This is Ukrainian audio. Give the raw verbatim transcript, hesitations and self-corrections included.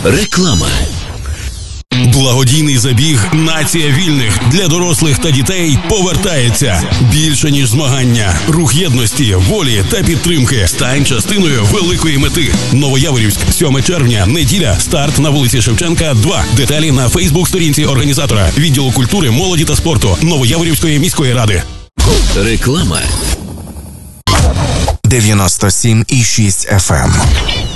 Реклама. Благодійний забіг «Нація вільних» для дорослих та дітей повертається. Більше, ніж змагання. Рух єдності, волі та підтримки. Стань частиною великої мети. Новояворівськ, сьоме червня, неділя. Старт на вулиці Шевченка, два. Деталі на фейсбук-сторінці організатора. Відділу культури, молоді та спорту Новояворівської міської ради. Реклама. дев'яносто сім і шість еф ем.